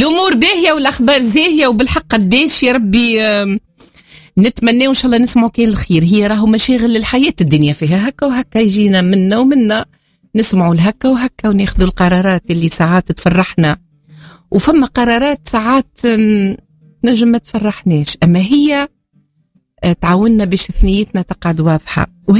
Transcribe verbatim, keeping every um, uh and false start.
الأمور باهية والأخبار زاهية، وبالحق قداش يا ربي نتمنى وإن شاء الله نسمعوا كاين الخير. هي راهو مشاغل الحياة الدنيا فيها هكا وهكا، يجينا منا ومنا نسمعوا الهكا وهكا وناخذوا القرارات اللي ساعات تفرحنا، وفما قرارات ساعات نجم ما تفرحناش، أما هي تعاوننا باش ثنيتنا تقعد واضحة.